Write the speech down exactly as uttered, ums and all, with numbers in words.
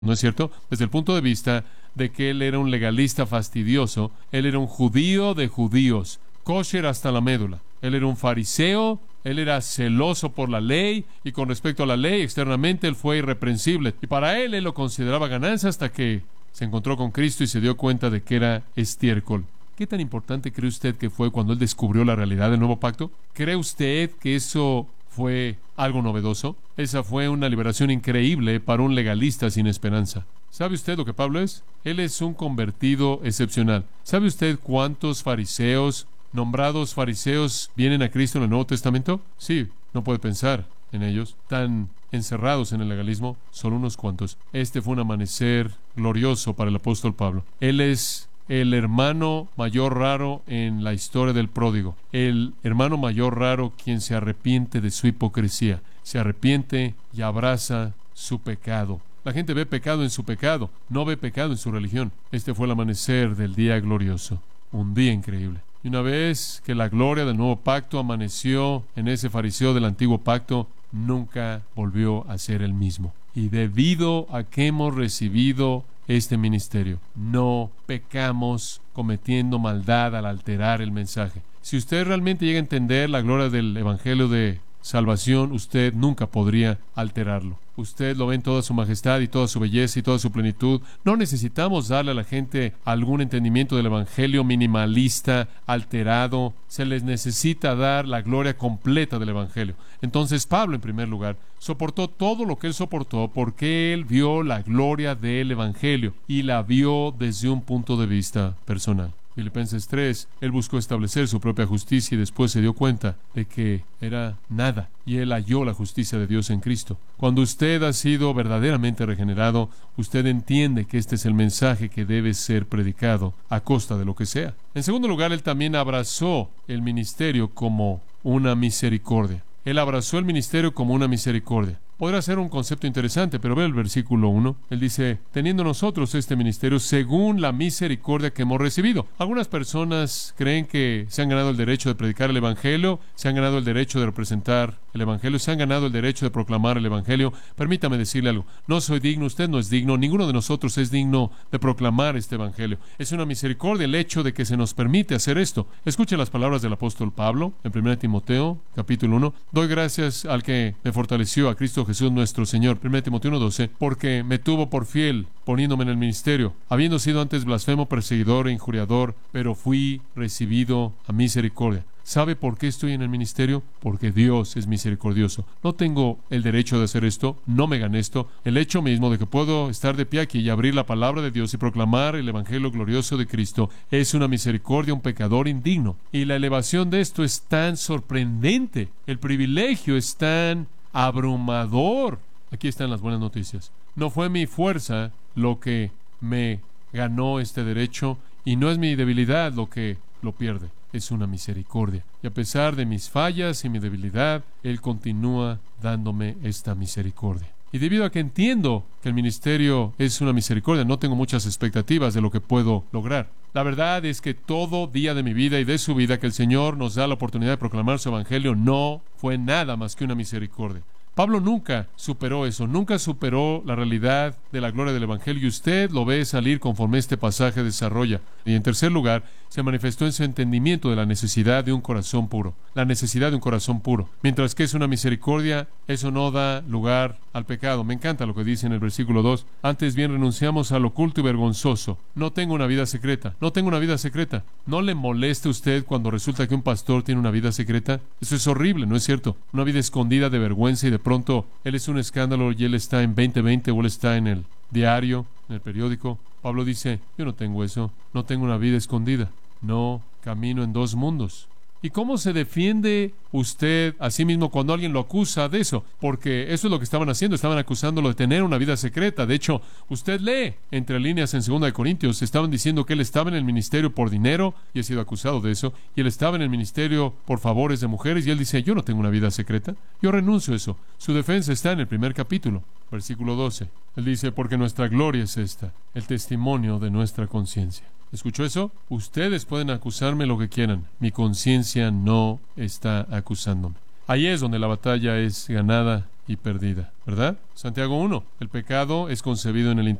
¿No es cierto? Desde el punto de vista de que él era un legalista fastidioso, él era un judío de judíos, kosher hasta la médula. Él era un fariseo, él era celoso por la ley, y con respecto a la ley, externamente él fue irreprensible. Y para él, él lo consideraba ganancia hasta que se encontró con Cristo y se dio cuenta de que era estiércol. ¿Qué tan importante cree usted que fue cuando él descubrió la realidad del nuevo pacto? ¿Cree usted que eso fue algo novedoso? Esa fue una liberación increíble para un legalista sin esperanza. ¿Sabe usted lo que Pablo es? Él es un convertido excepcional. ¿Sabe usted cuántos fariseos, nombrados fariseos, vienen a Cristo en el Nuevo Testamento? Sí, no puede pensar en ellos. Tan encerrados en el legalismo, solo unos cuantos. Este fue un amanecer glorioso para el apóstol Pablo. Él es el hermano mayor raro en la historia del pródigo. El hermano mayor raro quien se arrepiente de su hipocresía. Se arrepiente y abraza su pecado. La gente ve pecado en su pecado, no ve pecado en su religión. Este fue el amanecer del día glorioso. Un día increíble. Y una vez que la gloria del nuevo pacto amaneció en ese fariseo del antiguo pacto, nunca volvió a ser el mismo. Y debido a que hemos recibido este ministerio, no pecamos cometiendo maldad al alterar el mensaje. Si usted realmente llega a entender la gloria del evangelio de salvación, usted nunca podría alterarlo. Usted lo ve en toda su majestad y toda su belleza y toda su plenitud. No necesitamos darle a la gente algún entendimiento del evangelio minimalista, alterado. Se les necesita dar la gloria completa del evangelio. Entonces Pablo, en primer lugar, soportó todo lo que él soportó porque él vio la gloria del evangelio y la vio desde un punto de vista personal. Filipenses tres, él buscó establecer su propia justicia y después se dio cuenta de que era nada, y él halló la justicia de Dios en Cristo. Cuando usted ha sido verdaderamente regenerado, usted entiende que este es el mensaje que debe ser predicado a costa de lo que sea. En segundo lugar, él también abrazó el ministerio como una misericordia. Él abrazó el ministerio como una misericordia. Podrá ser un concepto interesante, pero ve el versículo uno. Él dice, teniendo nosotros este ministerio según la misericordia que hemos recibido. Algunas personas creen que se han ganado el derecho de predicar el evangelio, se han ganado el derecho de representar el evangelio, se han ganado el derecho de proclamar el evangelio. Permítame decirle algo, no soy digno, usted no es digno, ninguno de nosotros es digno de proclamar este evangelio. Es una misericordia el hecho de que se nos permite hacer esto. Escuche las palabras del apóstol Pablo en primera Timoteo, capítulo uno. Doy gracias al que me fortaleció, a Cristo Jesús nuestro Señor, primera Timoteo uno doce, porque me tuvo por fiel, poniéndome en el ministerio, habiendo sido antes blasfemo, perseguidor e injuriador, pero fui recibido a misericordia. ¿Sabe por qué estoy en el ministerio? Porque Dios es misericordioso. No tengo el derecho de hacer esto, no me gané esto. El hecho mismo de que puedo estar de pie aquí y abrir la palabra de Dios y proclamar el evangelio glorioso de Cristo es una misericordia a un pecador indigno. Y la elevación de esto es tan sorprendente. El privilegio es tan abrumador. Aquí están las buenas noticias. No fue mi fuerza lo que me ganó este derecho y no es mi debilidad lo que lo pierde. Es una misericordia. Y a pesar de mis fallas y mi debilidad, Él continúa dándome esta misericordia. Y debido a que entiendo que el ministerio es una misericordia, no tengo muchas expectativas de lo que puedo lograr. La verdad es que todo día de mi vida y de su vida que el Señor nos da la oportunidad de proclamar su evangelio no fue nada más que una misericordia. Pablo nunca superó eso, nunca superó la realidad de la gloria del evangelio, y usted lo ve salir conforme este pasaje desarrolla. Y en tercer lugar, se manifestó en su entendimiento de la necesidad de un corazón puro, la necesidad de un corazón puro. Mientras que es una misericordia, eso no da lugar al pecado. Me encanta lo que dice en el versículo dos. Antes bien renunciamos al oculto y vergonzoso. No tengo una vida secreta, no tengo una vida secreta. ¿No le molesta a usted cuando resulta que un pastor tiene una vida secreta? Eso es horrible, ¿no es cierto? Una vida escondida de vergüenza y de pronto él es un escándalo y él está en veinte veinte o él está en el diario, en el periódico. Pablo dice, yo no tengo eso, no tengo una vida escondida, no camino en dos mundos. ¿Y cómo se defiende usted a sí mismo cuando alguien lo acusa de eso? Porque eso es lo que estaban haciendo, estaban acusándolo de tener una vida secreta. De hecho, usted lee entre líneas en segunda de Corintios, estaban diciendo que él estaba en el ministerio por dinero y ha sido acusado de eso, y él estaba en el ministerio por favores de mujeres, y él dice, yo no tengo una vida secreta, yo renuncio a eso. Su defensa está en el primer capítulo, versículo doce. Él dice, porque nuestra gloria es esta, el testimonio de nuestra conciencia. ¿Escuchó eso? Ustedes pueden acusarme lo que quieran. Mi conciencia no está acusándome. Ahí es donde la batalla es ganada y perdida, ¿verdad? Santiago uno, el pecado es concebido en el